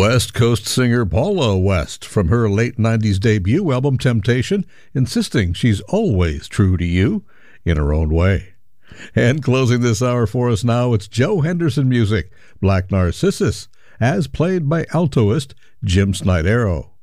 West Coast singer Paula West from her late 90s debut album Temptation, insisting she's always true to you in her own way. And closing this hour for us now, it's Joe Henderson music, Black Narcissus, as played by altoist Jim Snydero.